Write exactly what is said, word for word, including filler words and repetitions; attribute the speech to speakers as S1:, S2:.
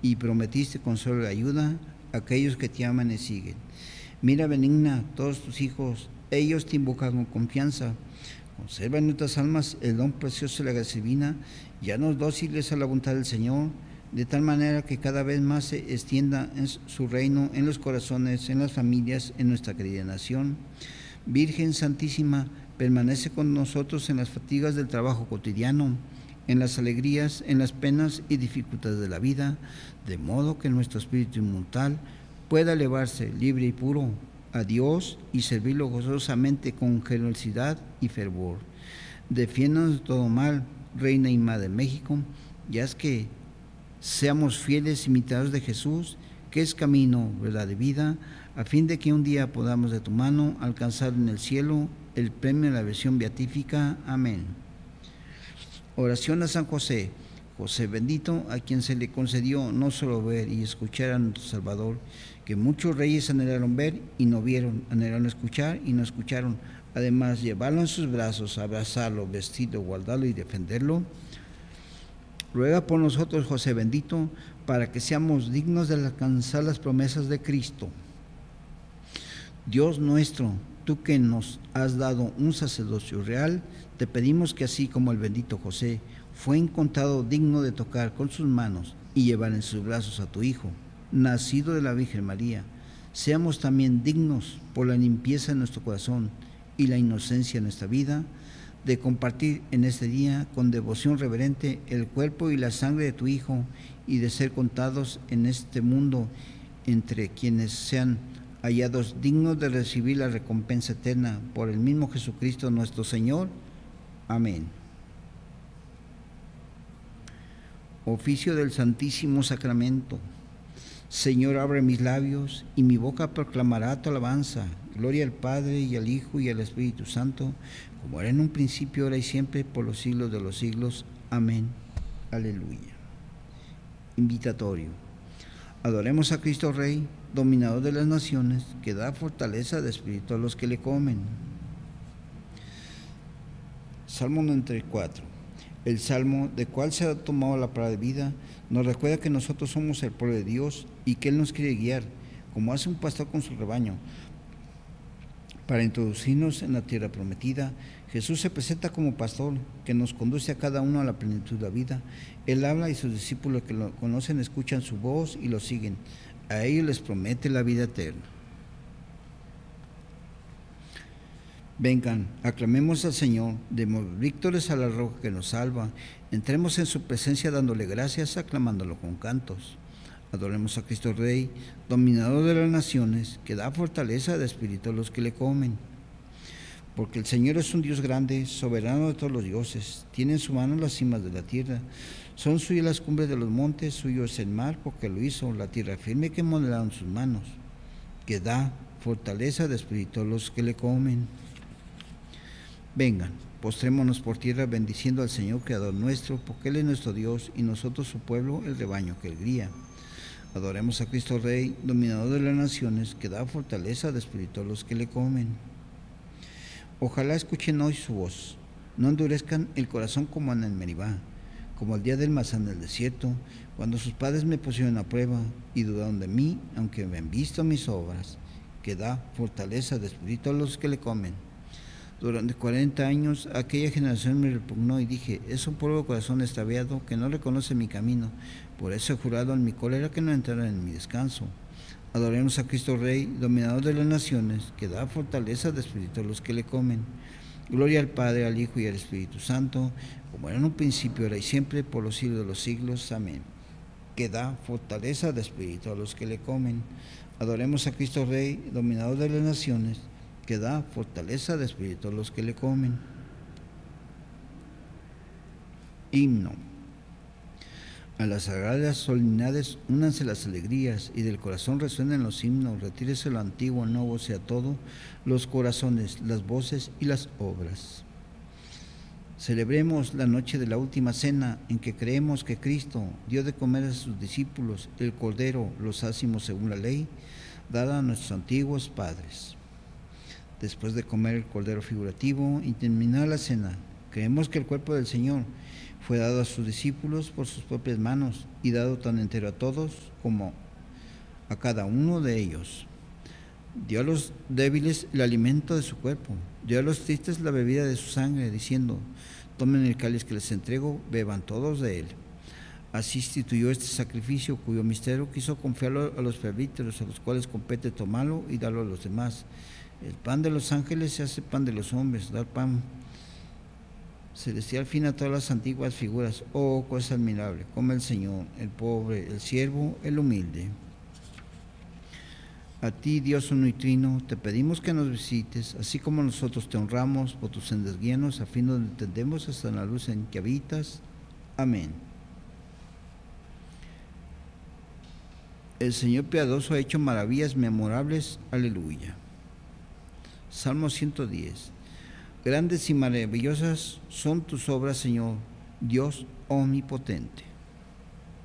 S1: y prometiste consuelo y ayuda a aquellos que te aman y siguen. Mira benigna todos tus hijos, ellos te invocan con confianza. Conserva en nuestras almas el don precioso de la gracia divina, ya nos dóciles a la voluntad del Señor, de tal manera que cada vez más se extienda en su reino en los corazones, en las familias, en nuestra querida nación. Virgen Santísima, permanece con nosotros en las fatigas del trabajo cotidiano, en las alegrías, en las penas y dificultades de la vida, de modo que nuestro espíritu inmortal pueda elevarse libre y puro a Dios y servirlo gozosamente con generosidad y fervor. Defiéndanos de todo mal, Reina y Madre de México, y haz que seamos fieles imitadores de Jesús, que es camino, verdad y vida, a fin de que un día podamos de tu mano alcanzar en el cielo el premio de la versión beatífica. Amén. Oración a San José. José bendito, a quien se le concedió no solo ver y escuchar a nuestro Salvador, que muchos reyes anhelaron ver y no vieron, anhelaron escuchar y no escucharon, además llevarlo en sus brazos, abrazarlo, vestirlo, guardarlo y defenderlo. Ruega por nosotros, José bendito, para que seamos dignos de alcanzar las promesas de Cristo. Dios nuestro, tú que nos has dado un sacerdocio real, te pedimos que así como el bendito José fue encontrado digno de tocar con sus manos y llevar en sus brazos a tu Hijo, nacido de la Virgen María, seamos también dignos por la limpieza de nuestro corazón y la inocencia de nuestra vida, de compartir en este día con devoción reverente el cuerpo y la sangre de tu Hijo y de ser contados en este mundo entre quienes sean hallados dignos de recibir la recompensa eterna por el mismo Jesucristo nuestro Señor. Amén. Oficio del Santísimo Sacramento. Señor, abre mis labios y mi boca proclamará tu alabanza. Gloria al Padre y al Hijo y al Espíritu Santo, como era en un principio, ahora y siempre, por los siglos de los siglos. Amén. Aleluya. Invitatorio. Adoremos a Cristo Rey, dominador de las naciones, que da fortaleza de espíritu a los que le comen. Salmo noventa y cuatro. El salmo de cual se ha tomado la palabra de vida nos recuerda que nosotros somos el pueblo de Dios y que Él nos quiere guiar, como hace un pastor con su rebaño, para introducirnos en la tierra prometida. Jesús se presenta como pastor que nos conduce a cada uno a la plenitud de la vida. Él habla y sus discípulos que lo conocen escuchan su voz y lo siguen. A ellos les promete la vida eterna. Vengan, aclamemos al Señor, demos víctores a la roca que nos salva, entremos en su presencia dándole gracias, aclamándolo con cantos. Adoremos a Cristo Rey, dominador de las naciones, que da fortaleza de espíritu a los que le comen. Porque el Señor es un Dios grande, soberano de todos los dioses, tiene en su mano las cimas de la tierra, son suyas las cumbres de los montes, suyo es el mar, porque lo hizo, la tierra firme que modelaron sus manos, que da fortaleza de espíritu a los que le comen. Vengan, postrémonos por tierra bendiciendo al Señor, Creador nuestro, porque Él es nuestro Dios y nosotros su pueblo, el rebaño que Él guía. Adoremos a Cristo Rey, dominador de las naciones, que da fortaleza de espíritu a los que le comen. Ojalá escuchen hoy su voz, no endurezcan el corazón como en el Meribá, como el día del Masá en el desierto, cuando sus padres me pusieron a prueba y dudaron de mí, aunque me han visto mis obras, que da fortaleza de espíritu a los que le comen. Durante cuarenta años aquella generación me repugnó y dije, es un pueblo de corazón extraviado que no reconoce mi camino, por eso he jurado en mi cólera que no entrarán en mi descanso. Adoremos a Cristo Rey, dominador de las naciones, que da fortaleza de espíritu a los que le comen. Gloria al Padre, al Hijo y al Espíritu Santo, como era en un principio, ahora y siempre, por los siglos de los siglos. Amén. Que da fortaleza de espíritu a los que le comen. Adoremos a Cristo Rey, dominador de las naciones, que da fortaleza de espíritu a los que le comen. Himno. A las sagradas solemnidades únanse las alegrías y del corazón resuenen los himnos. Retírese lo antiguo, nuevo sea todo, los corazones, las voces y las obras. Celebremos la noche de la última cena en que creemos que Cristo dio de comer a sus discípulos el cordero, los ácimos según la ley, dada a nuestros antiguos padres. Después de comer el cordero figurativo y terminar la cena, Creemos que el cuerpo del Señor fue dado a sus discípulos por sus propias manos y dado tan entero a todos como a cada uno de ellos. Dio a los débiles el alimento de su cuerpo, dio a los tristes la bebida de su sangre, diciendo: tomen el cáliz que les entrego, beban todos de él. Así instituyó este sacrificio, cuyo misterio quiso confiarlo a los presbíteros, a los cuales compete tomarlo y darlo a los demás. El pan de los ángeles se hace pan de los hombres, dar pan celestial fin a todas las antiguas figuras. Oh, cosa admirable, come el Señor, el pobre, el siervo, el humilde. A ti, Dios uno y trino, te pedimos que nos visites, así como nosotros te honramos por tus sendas guíanos, a fin de donde tendemos hasta la luz en que habitas. Amén. El Señor piadoso ha hecho maravillas memorables. Aleluya. Salmo ciento diez. Grandes y maravillosas son tus obras, Señor, Dios omnipotente.